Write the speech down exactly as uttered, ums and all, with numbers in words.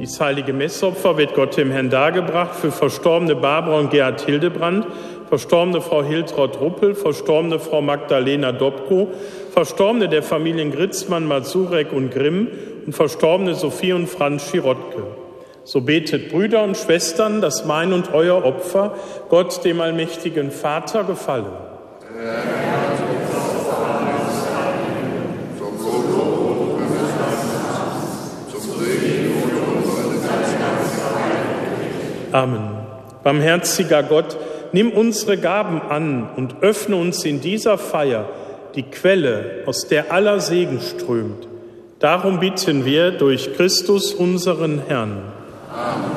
Dies heilige Messopfer wird Gott dem Herrn dargebracht für verstorbene Barbara und Gerhard Hildebrand, verstorbene Frau Hiltrud Ruppel, verstorbene Frau Magdalena Dobko, verstorbene der Familien Gritzmann, Mazurek und Grimm und verstorbene Sophie und Franz Schirotke. So betet, Brüder und Schwestern, dass mein und euer Opfer Gott, dem allmächtigen Vater, gefalle. Amen. Barmherziger Gott, nimm unsere Gaben an und öffne uns in dieser Feier die Quelle, aus der aller Segen strömt. Darum bitten wir durch Christus, unseren Herrn. Amen.